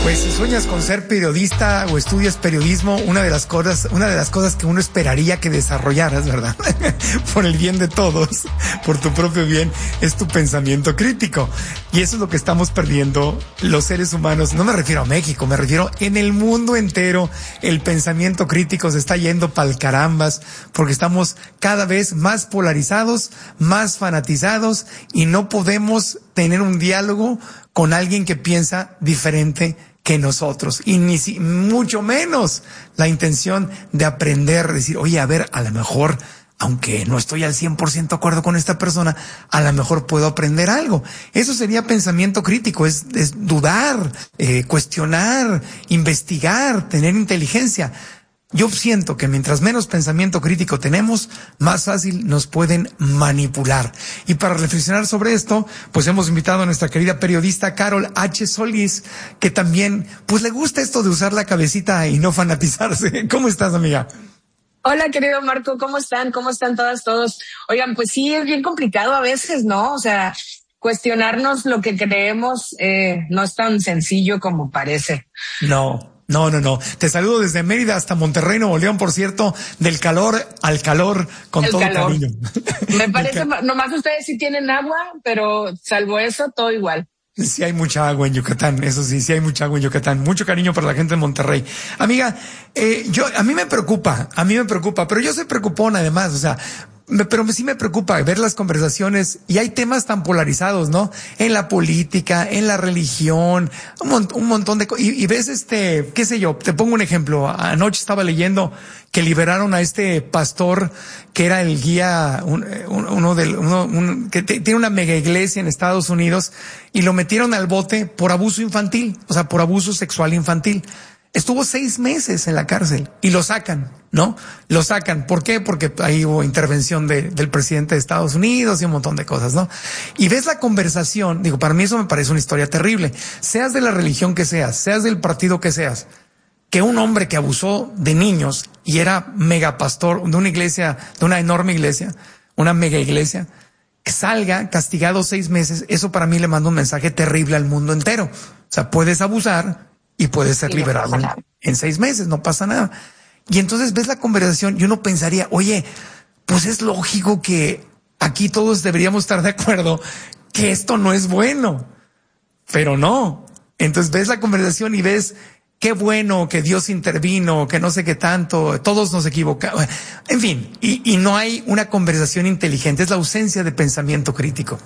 Pues si sueñas con ser periodista o estudias periodismo, una de las cosas que uno esperaría que desarrollaras, ¿verdad? Por el bien de todos, por tu propio bien, es tu pensamiento crítico. Y eso es lo que estamos perdiendo los seres humanos. No me refiero a México, me refiero en el mundo entero. El pensamiento crítico se está yendo pa'l carambas, porque estamos cada vez más polarizados, más fanatizados, y no podemos tener un diálogo con alguien que piensa diferente que nosotros, y mucho menos la intención de aprender, decir, oye, a ver, a lo mejor, aunque no estoy al 100% de acuerdo con esta persona, a lo mejor puedo aprender algo. Eso sería pensamiento crítico, es dudar, cuestionar, investigar, tener inteligencia. Yo siento que mientras menos pensamiento crítico tenemos, más fácil nos pueden manipular. Y para reflexionar sobre esto, pues hemos invitado a nuestra querida periodista Carol H. Solís, que también, pues le gusta esto de usar la cabecita y no fanatizarse. ¿Cómo estás, amiga? Hola, querido Marco, ¿cómo están? ¿Cómo están todas, todos? Oigan, pues sí, es bien complicado a veces, ¿no? O sea, cuestionarnos lo que creemos no es tan sencillo como parece. No. Te saludo desde Mérida hasta Monterrey, Nuevo León, por cierto, del calor al calor, con todo cariño. Me parece, nomás ustedes sí tienen agua, pero salvo eso, todo igual. Sí hay mucha agua en Yucatán, eso sí hay mucha agua en Yucatán. Mucho cariño para la gente de Monterrey. Amiga, a mí me preocupa, pero yo soy preocupón además, o sea, pero sí me preocupa ver las conversaciones, y hay temas tan polarizados, ¿no? En la política, en la religión, un montón de cosas. Y ves qué sé yo, te pongo un ejemplo. Anoche estaba leyendo que liberaron a este pastor que era el guía, que tiene una mega iglesia en Estados Unidos, y lo metieron al bote por abuso infantil, o sea, por abuso sexual infantil. Estuvo 6 meses en la cárcel y lo sacan, ¿no? Lo sacan. ¿Por qué? Porque ahí hubo intervención del presidente de Estados Unidos y un montón de cosas, ¿no? Y ves la conversación, digo, para mí eso me parece una historia terrible. Seas de la religión que seas del partido que seas, que un hombre que abusó de niños y era megapastor de una iglesia, de una enorme iglesia, una mega iglesia, que salga castigado 6 meses, eso para mí le manda un mensaje terrible al mundo entero. O sea, puedes abusar y puede ser liberado en 6 meses, no pasa nada. Y entonces ves la conversación y uno pensaría, oye, pues es lógico que aquí todos deberíamos estar de acuerdo que esto no es bueno, pero no. Entonces ves la conversación y ves qué bueno que Dios intervino, que no sé qué tanto, todos nos equivocamos, en fin, y no hay una conversación inteligente, es la ausencia de pensamiento crítico.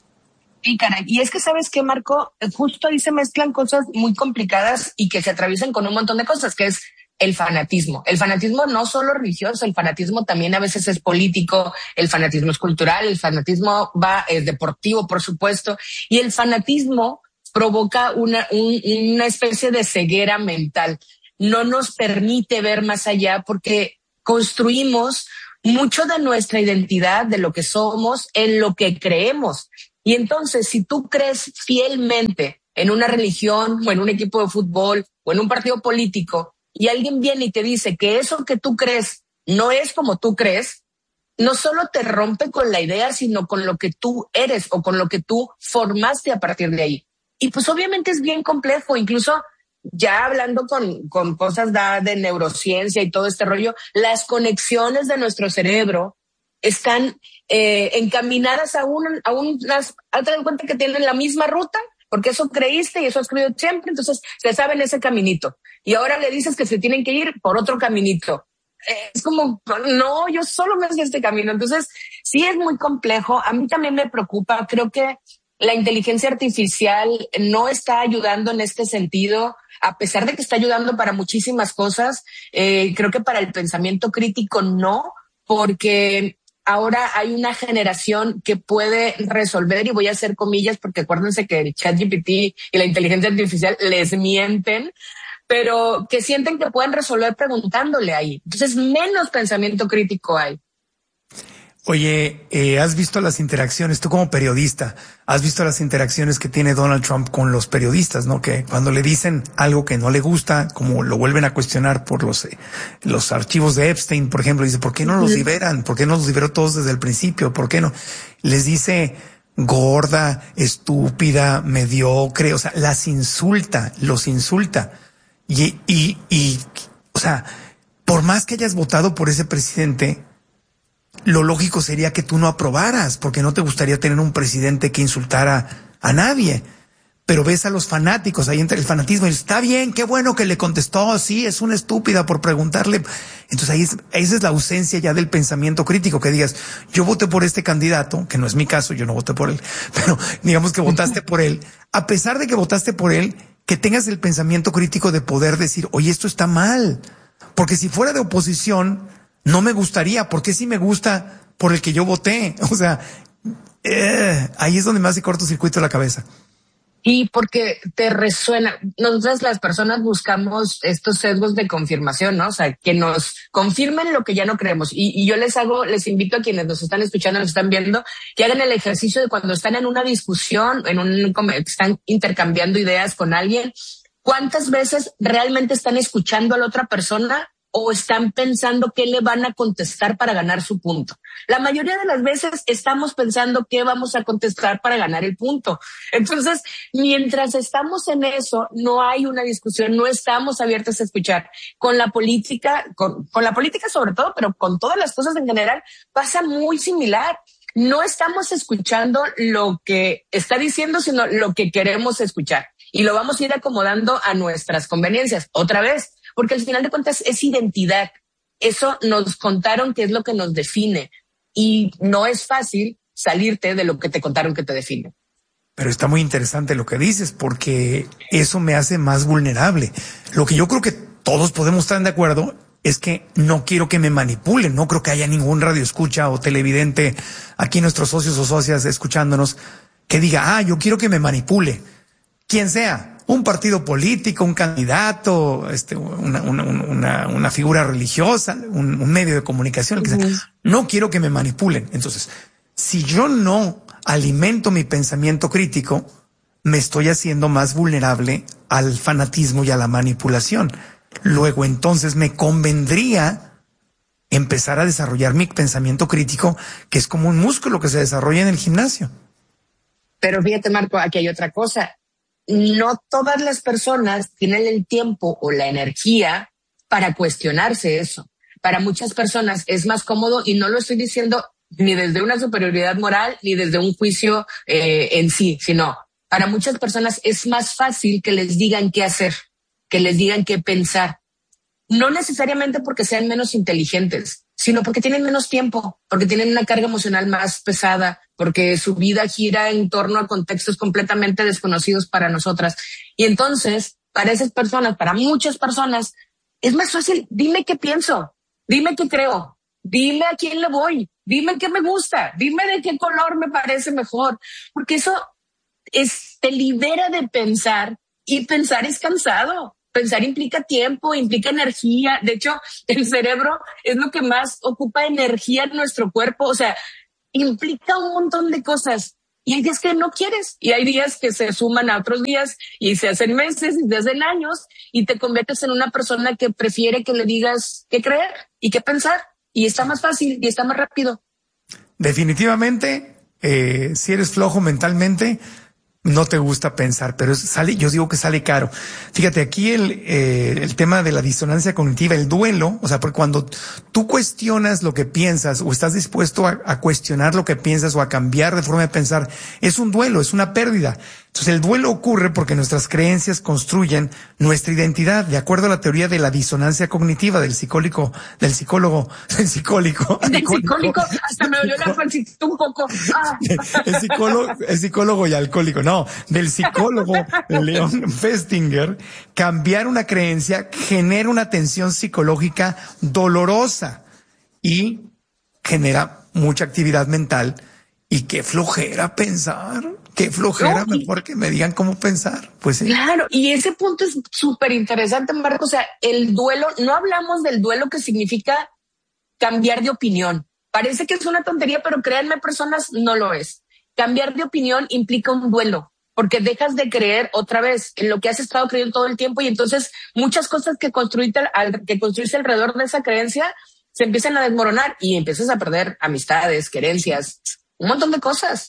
Sí, caray. Y es que, ¿sabes qué, Marco? Justo ahí se mezclan cosas muy complicadas y que se atraviesan con un montón de cosas, que es el fanatismo. El fanatismo no solo religioso, el fanatismo también a veces es político, el fanatismo es cultural, el fanatismo es deportivo, por supuesto, y el fanatismo provoca una especie de ceguera mental. No nos permite ver más allá porque construimos mucho de nuestra identidad, de lo que somos, en lo que creemos. Y entonces, si tú crees fielmente en una religión o en un equipo de fútbol o en un partido político, y alguien viene y te dice que eso que tú crees no es como tú crees, no solo te rompe con la idea, sino con lo que tú eres o con lo que tú formaste a partir de ahí. Y pues obviamente es bien complejo, incluso ya hablando con cosas de neurociencia y todo este rollo, las conexiones de nuestro cerebro están encaminadas a ten en cuenta que tienen la misma ruta, porque eso creíste y eso has creído siempre, entonces se saben ese caminito. Y ahora le dices que se tienen que ir por otro caminito. Es como, no, yo solo me sé este camino. Entonces, sí es muy complejo. A mí también me preocupa. Creo que la inteligencia artificial no está ayudando en este sentido, a pesar de que está ayudando para muchísimas cosas. Creo que para el pensamiento crítico no, porque ahora hay una generación que puede resolver, y voy a hacer comillas porque acuérdense que el ChatGPT y la inteligencia artificial les mienten, pero que sienten que pueden resolver preguntándole ahí. Entonces, menos pensamiento crítico hay. Oye, ¿has visto las interacciones, tú como periodista, has visto las interacciones que tiene Donald Trump con los periodistas, ¿no? Que cuando le dicen algo que no le gusta, como lo vuelven a cuestionar por los archivos de Epstein, por ejemplo, dice, ¿por qué no los liberan? ¿Por qué no los liberó todos desde el principio? ¿Por qué no? Les dice, gorda, estúpida, mediocre, o sea, los insulta. O sea, por más que hayas votado por ese presidente, lo lógico sería que tú no aprobaras, porque no te gustaría tener un presidente que insultara a nadie. Pero ves a los fanáticos, ahí entra el fanatismo, y está bien, qué bueno que le contestó, sí, es una estúpida por preguntarle. Entonces esa es la ausencia ya del pensamiento crítico, que digas, yo voté por este candidato, que no es mi caso, yo no voté por él, pero digamos que votaste por él. A pesar de que votaste por él, que tengas el pensamiento crítico de poder decir, oye, esto está mal. Porque si fuera de oposición, no me gustaría, porque sí me gusta por el que yo voté. O sea, ahí es donde me hace cortocircuito la cabeza. Y porque te resuena, nosotras las personas buscamos estos sesgos de confirmación, ¿no? O sea, que nos confirmen lo que ya no creemos. Y yo les invito a quienes nos están escuchando, nos están viendo, que hagan el ejercicio de cuando están en una discusión, están intercambiando ideas con alguien, ¿cuántas veces realmente están escuchando a la otra persona o están pensando qué le van a contestar para ganar su punto? La mayoría de las veces estamos pensando qué vamos a contestar para ganar el punto. Entonces, mientras estamos en eso, no hay una discusión, no estamos abiertos a escuchar. Con la política, con la política sobre todo, pero con todas las cosas en general, pasa muy similar. No estamos escuchando lo que está diciendo, sino lo que queremos escuchar. Y lo vamos a ir acomodando a nuestras conveniencias. Otra vez, porque al final de cuentas es identidad. Eso nos contaron que es lo que nos define y no es fácil salirte de lo que te contaron que te define. Pero está muy interesante lo que dices, porque eso me hace más vulnerable. Lo que yo creo que todos podemos estar de acuerdo es que no quiero que me manipulen. No creo que haya ningún radioescucha o televidente aquí, nuestros socios o socias escuchándonos, que diga, yo quiero que me manipule. Quien sea, un partido político, un candidato, una figura religiosa, un medio de comunicación, que sea. No quiero que me manipulen. Entonces, si yo no alimento mi pensamiento crítico, me estoy haciendo más vulnerable al fanatismo y a la manipulación. Luego, entonces, me convendría empezar a desarrollar mi pensamiento crítico, que es como un músculo que se desarrolla en el gimnasio. Pero fíjate, Marco, aquí hay otra cosa. No todas las personas tienen el tiempo o la energía para cuestionarse eso. Para muchas personas es más cómodo, y no lo estoy diciendo ni desde una superioridad moral ni desde un juicio en sí, sino para muchas personas es más fácil que les digan qué hacer, que les digan qué pensar. No necesariamente porque sean menos inteligentes, sino porque tienen menos tiempo, porque tienen una carga emocional más pesada, porque su vida gira en torno a contextos completamente desconocidos para nosotras. Y entonces, para esas personas, para muchas personas, es más fácil, dime qué pienso, dime qué creo, dime a quién le voy, dime qué me gusta, dime de qué color me parece mejor, porque eso te libera de pensar, y pensar es cansado. Pensar implica tiempo, implica energía. De hecho, el cerebro es lo que más ocupa energía en nuestro cuerpo. O sea, implica un montón de cosas. Y hay días que no quieres. Y hay días que se suman a otros días y se hacen meses y se hacen años y te conviertes en una persona que prefiere que le digas qué creer y qué pensar. Y está más fácil y está más rápido. Definitivamente, si eres flojo mentalmente, no te gusta pensar, pero yo digo que sale caro. Fíjate, aquí el tema de la disonancia cognitiva, el duelo, o sea, porque cuando tú cuestionas lo que piensas o estás dispuesto a cuestionar lo que piensas o a cambiar de forma de pensar, es un duelo, es una pérdida. Entonces el duelo ocurre porque nuestras creencias construyen nuestra identidad, de acuerdo a la teoría de la disonancia cognitiva del psicólogo, hasta me dolió la pancita un poco. El psicólogo y alcohólico, no, del psicólogo Leon Festinger. Cambiar una creencia genera una tensión psicológica dolorosa y genera mucha actividad mental. Y qué flojera pensar, qué flojera, mejor que me digan cómo pensar. Pues sí. Claro, y ese punto es súper interesante, Marco. O sea, el duelo, no hablamos del duelo que significa cambiar de opinión. Parece que es una tontería, pero créanme, personas, no lo es. Cambiar de opinión implica un duelo, porque dejas de creer otra vez en lo que has estado creyendo todo el tiempo, y entonces muchas cosas que construiste alrededor de esa creencia se empiezan a desmoronar y empiezas a perder amistades, querencias, un montón de cosas.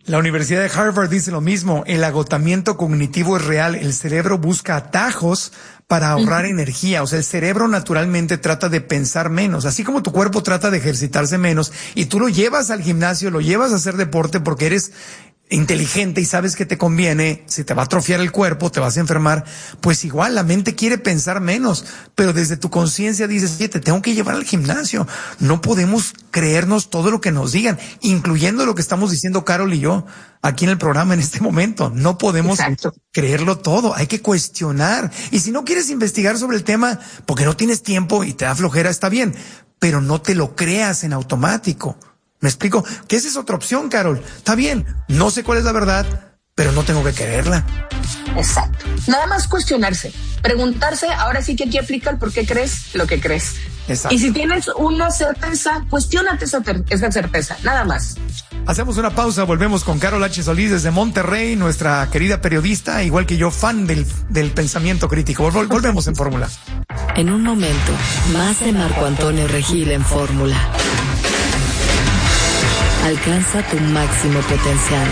La Universidad de Harvard dice lo mismo. El agotamiento cognitivo es real. El cerebro busca atajos para ahorrar energía. O sea, el cerebro naturalmente trata de pensar menos. Así como tu cuerpo trata de ejercitarse menos y tú lo llevas al gimnasio, lo llevas a hacer deporte porque eres inteligente y sabes que te conviene, si te va a atrofiar el cuerpo, te vas a enfermar, pues igual la mente quiere pensar menos, pero desde tu conciencia dices, oye, te tengo que llevar al gimnasio. No podemos creernos todo lo que nos digan, incluyendo lo que estamos diciendo Carol y yo aquí en el programa en este momento. No podemos creerlo todo, hay que cuestionar. Y si no quieres investigar sobre el tema porque no tienes tiempo y te da flojera, está bien, pero no te lo creas en automático. ¿Me explico? Que esa es otra opción, Carol. Está bien, no sé cuál es la verdad, pero no tengo que creerla. Exacto. Nada más cuestionarse, preguntarse, ahora sí que aquí aplica el por qué crees lo que crees. Exacto. Y si tienes una certeza, cuestiónate esa certeza, nada más. Hacemos una pausa, volvemos con Carol H. Solís desde Monterrey, nuestra querida periodista, igual que yo, fan del pensamiento crítico. Volvemos en Fórmula. En un momento, más de Marco Antonio Regil en Fórmula. Alcanza tu máximo potencial.